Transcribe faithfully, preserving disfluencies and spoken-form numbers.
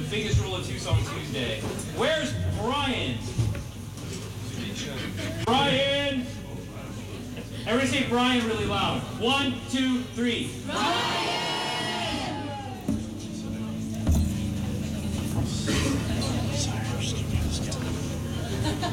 biggest rule of Two Song Tuesday. Where's Brian? Brian! Everybody say Brian really loud. One, two, three. Brian!